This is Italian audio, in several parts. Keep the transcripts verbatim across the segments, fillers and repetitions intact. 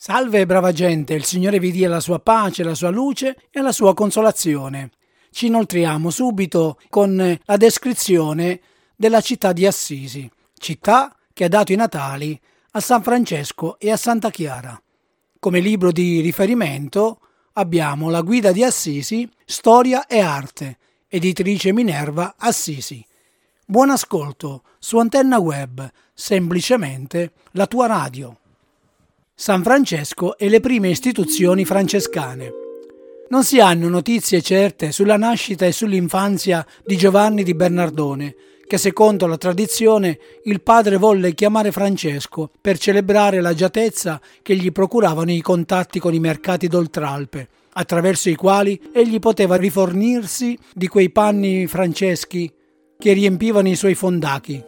Salve brava gente, il Signore vi dia la sua pace, la sua luce e la sua consolazione. Ci inoltriamo subito con la descrizione della città di Assisi, città che ha dato i natali a San Francesco e a Santa Chiara. Come libro di riferimento abbiamo la Guida di Assisi, Storia e Arte, editrice Minerva Assisi. Buon ascolto su Antenna Web, semplicemente la tua radio. San Francesco e le prime istituzioni francescane. Non si hanno notizie certe sulla nascita e sull'infanzia di Giovanni di Bernardone, che secondo la tradizione il padre volle chiamare Francesco per celebrare l'agiatezza che gli procuravano i contatti con i mercati d'Oltralpe, attraverso i quali egli poteva rifornirsi di quei panni franceschi che riempivano i suoi fondachi.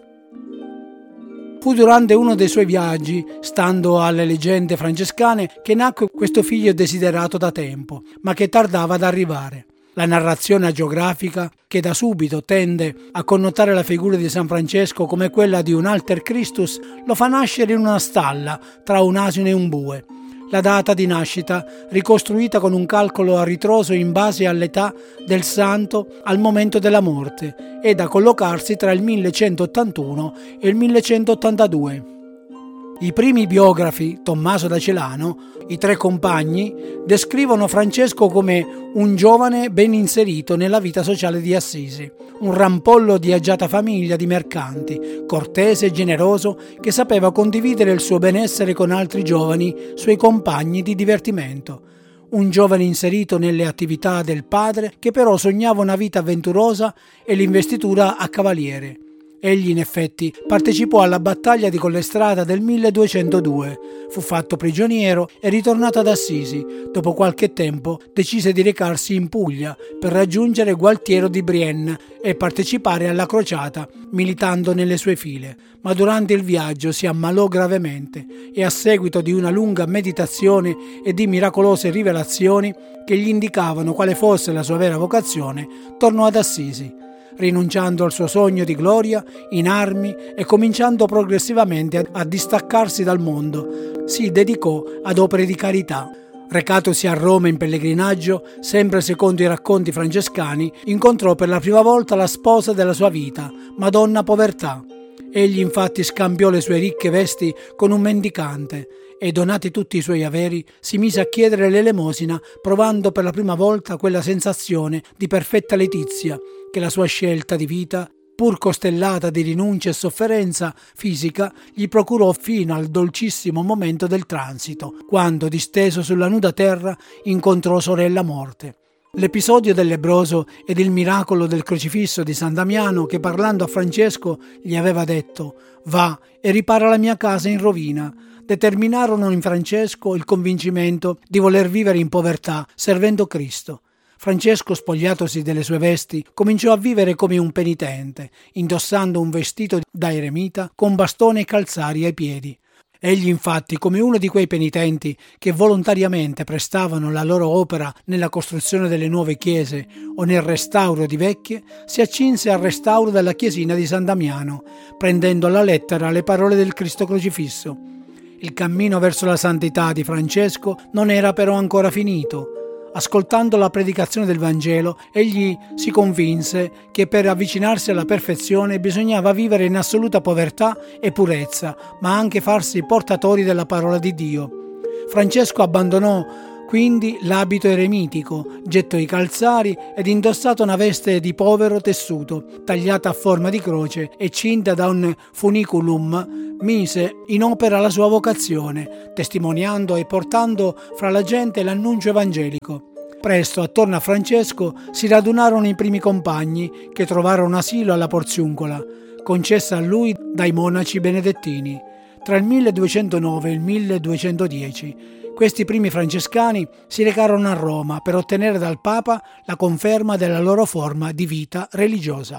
Fu durante uno dei suoi viaggi, stando alle leggende francescane, che nacque questo figlio desiderato da tempo, ma che tardava ad arrivare. La narrazione agiografica, che da subito tende a connotare la figura di San Francesco come quella di un alter Christus, lo fa nascere in una stalla tra un asino e un bue. La data di nascita, ricostruita con un calcolo a ritroso in base all'età del santo al momento della morte, è da collocarsi tra il millecentottantuno e il millecentottantadue. I primi biografi, Tommaso da Celano, i tre compagni, descrivono Francesco come un giovane ben inserito nella vita sociale di Assisi, un rampollo di agiata famiglia di mercanti, cortese e generoso, che sapeva condividere il suo benessere con altri giovani suoi compagni di divertimento. Un giovane inserito nelle attività del padre, che però sognava una vita avventurosa e l'investitura a cavaliere. Egli in effetti partecipò alla battaglia di Collestrada del milleduecentodue, fu fatto prigioniero e ritornato ad Assisi. Dopo qualche tempo decise di recarsi in Puglia per raggiungere Gualtiero di Brienne e partecipare alla crociata, militando nelle sue file. Ma durante il viaggio si ammalò gravemente e a seguito di una lunga meditazione e di miracolose rivelazioni che gli indicavano quale fosse la sua vera vocazione, tornò ad Assisi. Rinunciando al suo sogno di gloria in armi e cominciando progressivamente a, a distaccarsi dal mondo, si dedicò ad opere di carità. Recatosi a Roma in pellegrinaggio, sempre secondo i racconti francescani, incontrò per la prima volta la sposa della sua vita, Madonna Povertà. Egli infatti scambiò le sue ricche vesti con un mendicante e, donati tutti i suoi averi, si mise a chiedere l'elemosina, provando per la prima volta quella sensazione di perfetta letizia che la sua scelta di vita, pur costellata di rinuncia e sofferenza fisica, gli procurò fino al dolcissimo momento del transito, quando, disteso sulla nuda terra, incontrò sorella morte. L'episodio del lebbroso ed il miracolo del crocifisso di San Damiano, che parlando a Francesco gli aveva detto «Va e ripara la mia casa in rovina», determinarono in Francesco il convincimento di voler vivere in povertà, servendo Cristo. Francesco, spogliatosi delle sue vesti, cominciò a vivere come un penitente, indossando un vestito da eremita con bastone e calzari ai piedi. Egli infatti, come uno di quei penitenti che volontariamente prestavano la loro opera nella costruzione delle nuove chiese o nel restauro di vecchie, si accinse al restauro della chiesina di San Damiano, prendendo alla lettera le parole del Cristo crocifisso. Il cammino verso la santità di Francesco non era però ancora finito. Ascoltando la predicazione del Vangelo, egli si convinse che per avvicinarsi alla perfezione bisognava vivere in assoluta povertà e purezza, ma anche farsi portatori della parola di Dio. Francesco abbandonò quindi l'abito eremitico, gettò i calzari ed indossato una veste di povero tessuto, tagliata a forma di croce e cinta da un funiculum, mise in opera la sua vocazione, testimoniando e portando fra la gente l'annuncio evangelico. Presto, attorno a Francesco, si radunarono i primi compagni che trovarono asilo alla Porziuncola, concessa a lui dai monaci benedettini. Tra il milleduecentonove e il milleduecentodieci questi primi francescani si recarono a Roma per ottenere dal Papa la conferma della loro forma di vita religiosa.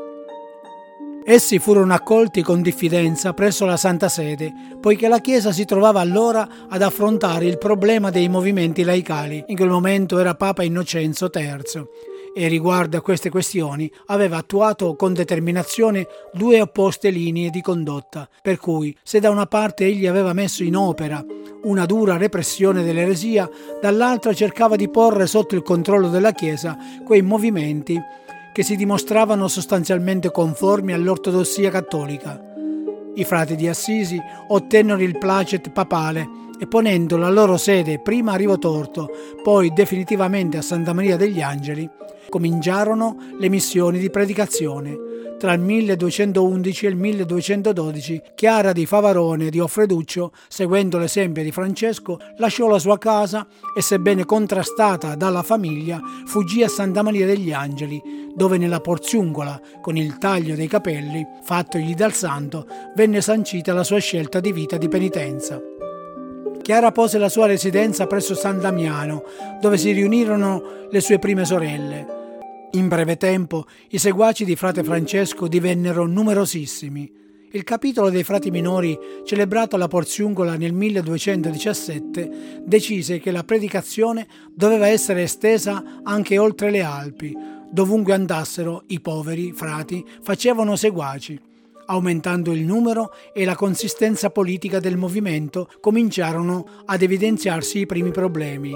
Essi furono accolti con diffidenza presso la Santa Sede, poiché la Chiesa si trovava allora ad affrontare il problema dei movimenti laicali. In quel momento era Papa Innocenzo terzo e riguardo a queste questioni aveva attuato con determinazione due opposte linee di condotta, per cui se da una parte egli aveva messo in opera una dura repressione dell'eresia, dall'altra cercava di porre sotto il controllo della Chiesa quei movimenti che si dimostravano sostanzialmente conformi all'ortodossia cattolica. I frati di Assisi ottennero il placet papale e, ponendo la loro sede prima a Rivotorto, poi definitivamente a Santa Maria degli Angeli, cominciarono le missioni di predicazione. Tra il milleduecentoundici e il milleduecentododici, Chiara di Favarone di Offreduccio, seguendo l'esempio di Francesco, lasciò la sua casa e, sebbene contrastata dalla famiglia, fuggì a Santa Maria degli Angeli, dove nella porziungola, con il taglio dei capelli fattogli dal santo, venne sancita la sua scelta di vita di penitenza. Chiara pose la sua residenza presso San Damiano, dove si riunirono le sue prime sorelle. In breve tempo i seguaci di frate Francesco divennero numerosissimi. Il capitolo dei frati minori, celebrato alla Porziungola nel milleduecentodiciassette, decise che la predicazione doveva essere estesa anche oltre le Alpi. Dovunque andassero, i poveri frati facevano seguaci. Aumentando il numero e la consistenza politica del movimento, cominciarono ad evidenziarsi i primi problemi.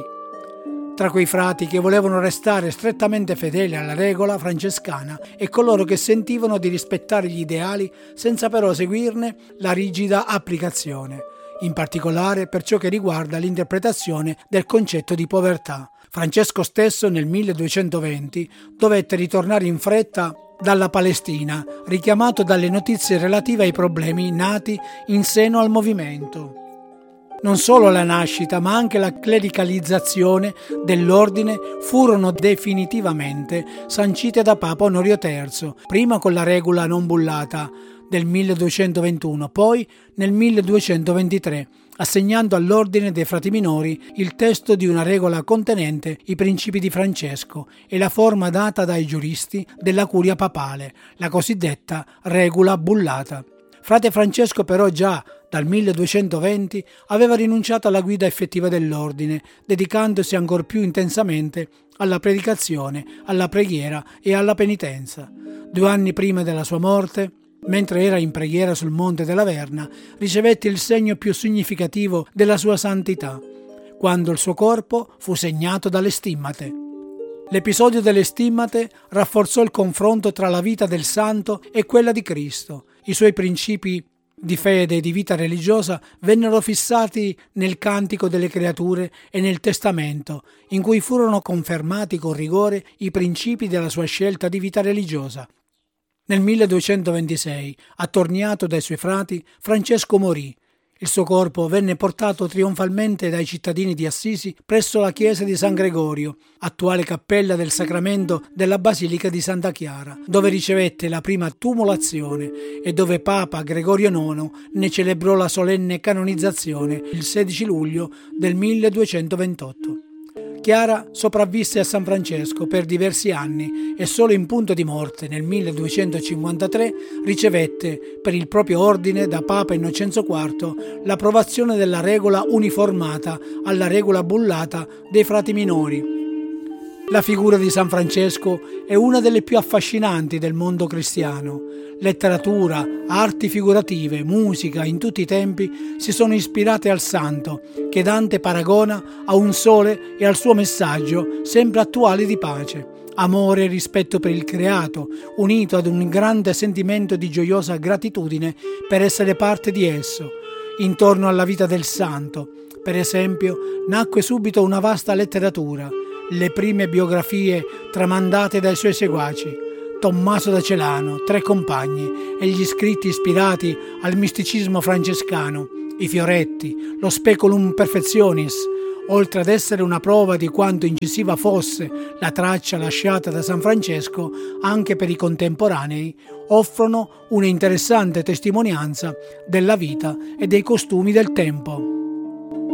Tra quei frati che volevano restare strettamente fedeli alla regola francescana e coloro che sentivano di rispettare gli ideali senza però seguirne la rigida applicazione, in particolare per ciò che riguarda l'interpretazione del concetto di povertà. Francesco stesso nel milleduecentoventi dovette ritornare in fretta dalla Palestina, richiamato dalle notizie relative ai problemi nati in seno al movimento. Non solo la nascita, ma anche la clericalizzazione dell'ordine furono definitivamente sancite da Papa Onorio terzo, prima con la regola non bullata del milleduecentoventuno, poi nel milleduecentoventitré, assegnando all'ordine dei frati minori il testo di una regola contenente i principi di Francesco e la forma data dai giuristi della curia papale, la cosiddetta regola bullata. Frate Francesco però già dal milleduecentoventi aveva rinunciato alla guida effettiva dell'ordine, dedicandosi ancor più intensamente alla predicazione, alla preghiera e alla penitenza. Due anni prima della sua morte, mentre era in preghiera sul Monte della Verna, ricevette il segno più significativo della sua santità, quando il suo corpo fu segnato dalle stimmate. L'episodio delle stimmate rafforzò il confronto tra la vita del santo e quella di Cristo. I suoi principi di fede e di vita religiosa vennero fissati nel Cantico delle Creature e nel Testamento, in cui furono confermati con rigore i principi della sua scelta di vita religiosa. Nel milleduecentoventisei, attorniato dai suoi frati, Francesco morì. Il suo corpo venne portato trionfalmente dai cittadini di Assisi presso la chiesa di San Gregorio, attuale cappella del Sacramento della Basilica di Santa Chiara, dove ricevette la prima tumulazione e dove Papa Gregorio nono ne celebrò la solenne canonizzazione il sedici luglio del milleduecentoventotto. Chiara sopravvisse a San Francesco per diversi anni e solo in punto di morte nel milleduecentocinquantatré ricevette per il proprio ordine da Papa Innocenzo quarto l'approvazione della regola uniformata alla regola bullata dei frati minori. La figura di San Francesco è una delle più affascinanti del mondo cristiano. Letteratura, arti figurative, musica in tutti i tempi si sono ispirate al santo, che Dante paragona a un sole e al suo messaggio sempre attuali di pace, amore e rispetto per il creato, unito ad un grande sentimento di gioiosa gratitudine per essere parte di esso. Intorno alla vita del santo, per esempio, nacque subito una vasta letteratura, le prime biografie tramandate dai suoi seguaci, Tommaso da Celano, Tre compagni e gli scritti ispirati al misticismo francescano, i Fioretti, lo Speculum Perfectionis, oltre ad essere una prova di quanto incisiva fosse la traccia lasciata da San Francesco anche per i contemporanei, offrono una interessante testimonianza della vita e dei costumi del tempo.